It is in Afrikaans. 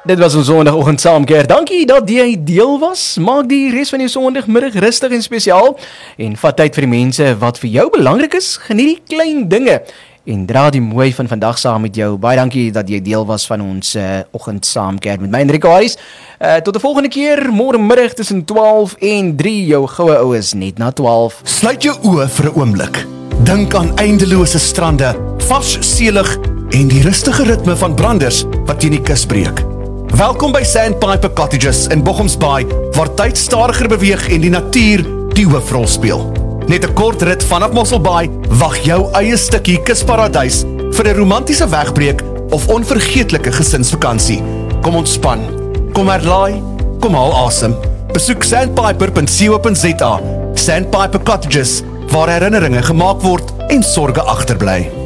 Dit was ons sondagoggend saamkeer. Dankie dat jy deel was. Maak die res van jou sondagmiddag rustig en spesiaal. En vat tyd vir die mense wat vir jou belangrik is. Geniet die klein dinge. En dra die mooi van vandag saam met jou. Baie dankie dat jy deel was van ons oggend saamkeer met my Enrico Harris. Tot die volgende keer, môremiddag tussen 12 en 3. Jou goue oues net na 12. Sluit jou oë vir 'n oomblik. Dink aan eindelose strande, vars seelig en die rustige ritme van branders wat teen die kus breek. Welkom by Sandpiper Cottages in Bochums Bay, waar tyd stadiger beweeg en die natuur die hoofrol speel. Net 'n kort rit vanaf Mossel Bay wag jou eie stukkie kusparadys vir 'n romantiese wegbreek of onvergeetlike gesinsvakansie. Kom ontspan, kom herlaai, kom haal asem. Besoek sandpiper.co.za. Sandpiper Cottages, waar herinneringe gemaak word en sorge agterbly.